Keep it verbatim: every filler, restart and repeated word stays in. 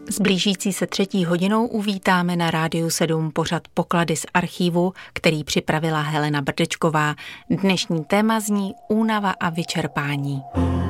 S blížící se třetí hodinou uvítáme na Rádiu sedm pořad Poklady z archívu, který připravila Helena Brdečková. Dnešní téma zní únava a vyčerpání.